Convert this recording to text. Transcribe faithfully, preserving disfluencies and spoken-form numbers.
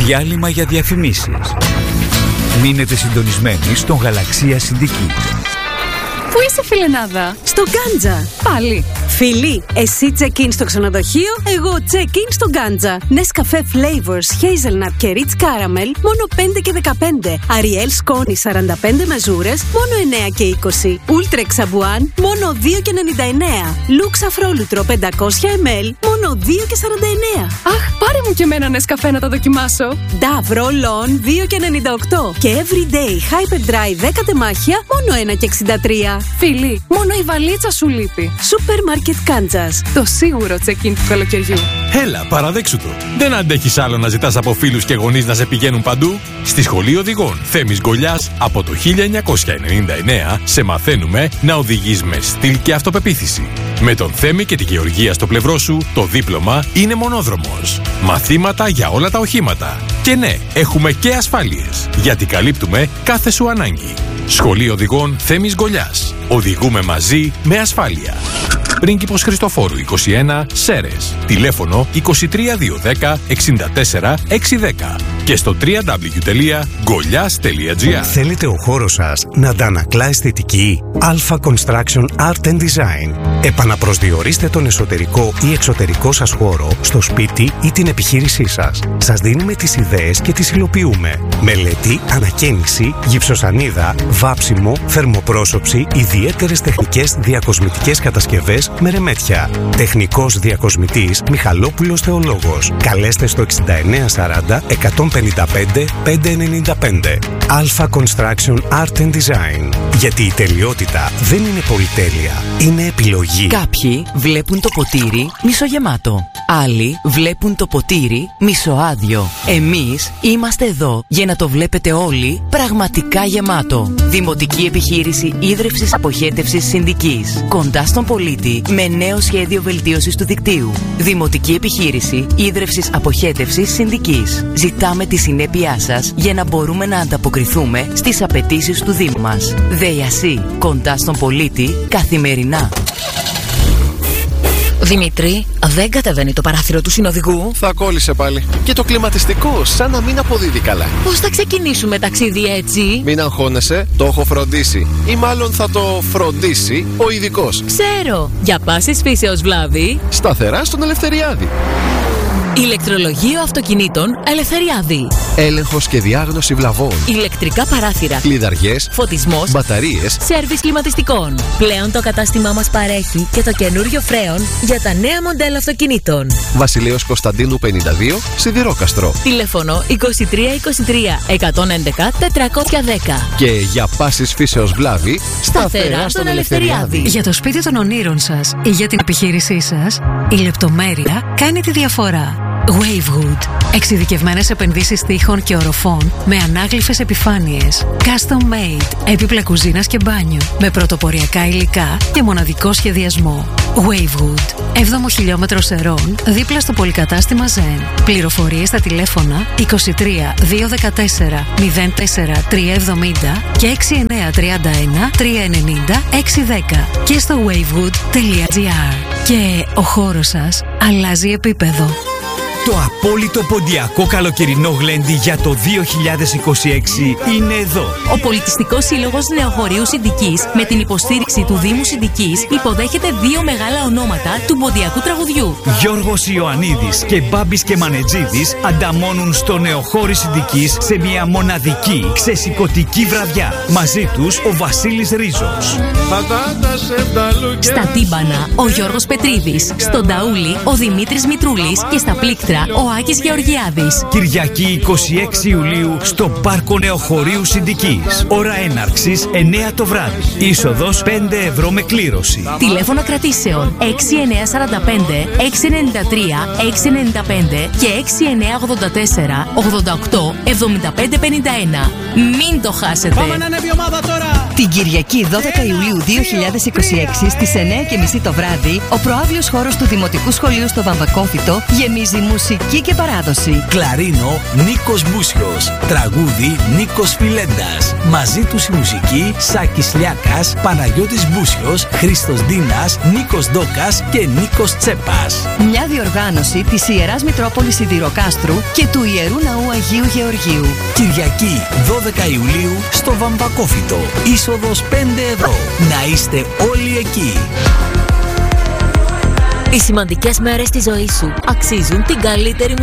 Διάλειμμα για διαφημίσεις. Μείνετε συντονισμένοι στον Γαλαξία Συντική. Πού είσαι, φιλενάδα? Στο Γκάντζα. Πάλι. Φίλοι, εσύ check-in στο ξενοδοχείο, εγώ check-in στο Γκάντζα. Nescafé Flavors, Hazelnut και Rich Caramel, μόνο πέντε και δεκαπέντε. Ariel σκόνη σαράντα πέντε μεζούρες, μόνο εννέα και είκοσι. Ultrex Abouan, μόνο δύο και ενενήντα εννέα. Lux Αφρόλουτρο πεντακόσια μιλιλίτρια, μόνο δύο και σαράντα εννέα. Αχ, πάρε μου και εμένα Nescafé να τα δοκιμάσω. Dove Roll-On δύο και ενενήντα οκτώ. Και Everyday Hyperdry δέκα τεμάχια, μόνο ένα και εξήντα τρία. Φίλοι, μόνο η βαλίτσα σου λείπει. Σούπερ Μάρκετ Κάντζας. Το σίγουρο check-in του καλοκαιριού. Έλα, παραδέξου το. Δεν αντέχεις άλλο να ζητάς από φίλους και γονείς να σε πηγαίνουν παντού? Στη Σχολή Οδηγών Θέμης Γκολιάς από το χίλια εννιακόσια ενενήντα εννέα σε μαθαίνουμε να οδηγείς με στυλ και αυτοπεποίθηση. Με τον Θέμη και τη Γεωργία στο πλευρό σου, το δίπλωμα είναι μονόδρομος. Μαθήματα για όλα τα οχήματα. Και ναι, έχουμε και ασφάλειες, γιατί καλύπτουμε κάθε σου ανάγκη. Σχολή Οδηγών Θέμης Γκολιάς. Οδηγούμε μαζί με ασφάλεια. Πρίγκιπος Χριστοφόρου είκοσι ένα, Σέρες. Τηλέφωνο είκοσι τρία διακόσια δέκα εξήντα τέσσερα εξακόσια δέκα και στο double-u double-u double-u τελεία γκολιάς τελεία τζι άρ. Θέλετε ο χώρος σας να αντανακλά αισθητική? Alpha Construction Art and Design. Επαναπροσδιορίστε τον εσωτερικό ή εξωτερικό σας χώρο στο σπίτι ή την επιχείρησή σας. Σας δίνουμε τις ιδέες και τις υλοποιούμε. Μελέτη, ανακαίνιση, γυψοσανίδα, βάψιμο, θερμοπρόσωψη, ιδιαίτερες τεχνικές διακοσμητικές κατασκευές με ρεμέτια. Τεχνικός διακοσμητής Μιχαλόπουλος Θεολόγος. Καλέστε στο εξήντα εννέα σαράντα εκατόν πενήντα πέντε πεντακόσια ενενήντα πέντε. Alpha Construction Art and Design. Γιατί η τελειότητα δεν είναι πολυτέλεια, είναι επιλογή. Κάποιοι βλέπουν το ποτήρι μισογεμάτο. Άλλοι βλέπουν το ποτήρι μισοάδιο. Εμείς είμαστε εδώ για να το βλέπετε όλοι πραγματικά γεμάτο. Δημοτική επιχείρηση ίδρυυσης αποχέτευσης Συντικής. Κοντά στον πολίτη με νέο σχέδιο βελτίωσης του δικτύου. Δημοτική επιχείρηση ίδρυυσης αποχέτευσης Συντικής. Ζητάμε τη συνέπειά σας για να μπορούμε να ανταποκριθούμε στις απαιτήσεις του Δήμου μας. ΔΕΙΑΣΥ. Κοντά στον πολίτη καθημερινά. Δημήτρη, δεν κατεβαίνει το παράθυρο του συνοδηγού. Θα κόλλησε πάλι. Και το κλιματιστικό, σαν να μην αποδίδει καλά. Πώς θα ξεκινήσουμε ταξίδι έτσι? Μην αγχώνεσαι, το έχω φροντίσει. Ή μάλλον θα το φροντίσει ο ειδικός. Ξέρω. Για πάσης φύσεως βλάβη. Σταθερά στον Ελευθεριάδη. Ηλεκτρολογείο αυτοκινήτων Ελευθεριάδη. Έλεγχος και διάγνωση βλαβών. Ηλεκτρικά παράθυρα. Κλειδαριές. Φωτισμός. Μπαταρίες. Σέρβις κλιματιστικών. Πλέον το κατάστημά μας παρέχει και το καινούριο φρέον για τα νέα μοντέλα αυτοκινήτων. Βασιλέως Κωνσταντίνου πενήντα δύο, Σιδηρόκαστρο. Τηλέφωνο είκοσι τρία είκοσι τρία εκατόν έντεκα τετρακόσια δέκα. Και για πάσης φύσεως βλάβη, σταθερά στον Ελευθεριάδη. Για το σπίτι των ονείρων σας ή για την επιχείρησή σας, η λεπτομέρεια κάνει τη διαφορά. Wavewood. Εξειδικευμένες επενδύσεις τοίχων και οροφών με ανάγλυφες επιφάνειες. Custom made. Έπιπλα κουζίνας και μπάνιου. Με πρωτοποριακά υλικά και μοναδικό σχεδιασμό. Wavewood. έβδομο χιλιόμετρο Σερών, δίπλα στο πολυκατάστημα Zen. Πληροφορίες στα τηλέφωνα είκοσι τρία διακόσια δεκατέσσερα μηδέν τέσσερα τριακόσια εβδομήντα και έξι εννέα τριάντα ένα τριακόσια ενενήντα εξακόσια δέκα και στο wavewood τελεία τζι άρ. Και ο χώρος σας αλλάζει επίπεδο. Το απόλυτο ποντιακό καλοκαιρινό γλέντι για το δύο χιλιάδες είκοσι έξι είναι εδώ. Ο Πολιτιστικός Σύλλογος Νεοχωρίου Συντικής με την υποστήριξη του Δήμου Συντικής υποδέχεται δύο μεγάλα ονόματα του ποντιακού τραγουδιού. Γιώργος Ιωαννίδης και Μπάμπης και Μανετζίδης ανταμώνουν στο Νεοχώρι Συντικής σε μια μοναδική ξεσηκωτική βραδιά. Μαζί τους ο Βασίλης Ρίζος. Στα τύμπανα ο Γιώργος Πετρίδης, στον ταούλι ο Δημήτρης Μητρούλης και στα πλήκτρα ο Άκης Γεωργιάδης. Κυριακή είκοσι έξι Ιουλίου στο Πάρκο Νεοχωρίου Συντικής. Ώρα έναρξης εννέα το βράδυ. Είσοδος πέντε ευρώ με κλήρωση. Τηλέφωνα κρατήσεων έξι εννέα σαράντα πέντε έξι ενενήντα τρία έξι ενενήντα πέντε και έξι εννέα ογδόντα τέσσερα ογδόντα οκτώ εβδομήντα πέντε πενήντα ένα. Μην το χάσετε. Πάμε να ανέβει η ομάδα τώρα. Την Κυριακή δώδεκα Ιουλίου δύο χιλιάδες είκοσι έξι στις εννέα και μισή το βράδυ, ο προαύλιος χώρος του Δημοτικού Σχολείου στο Βαμβακόφυτο γεμίζει μουσική μουσική και παράδοση. Κλαρίνο Νίκος Μπούσιος. Τραγούδι Νίκος Φιλέντας. Μαζί τους η μουσική Σάκης Λιάκας, Παναγιώτης Μπούσιος, Χρήστος Ντίνας, Νίκος Ντόκας και Νίκος Τσέπας. Μια διοργάνωση της Ιεράς Μητρόπολης Σιδηροκάστρου και του Ιερού Ναού Αγίου Γεωργίου. Κυριακή δώδεκα Ιουλίου στο Βαμβακόφυτο. Είσοδος πέντε ευρώ. Να είστε όλοι εκεί. Οι σημαντικές μέρες της ζωής σου αξίζουν την καλύτερη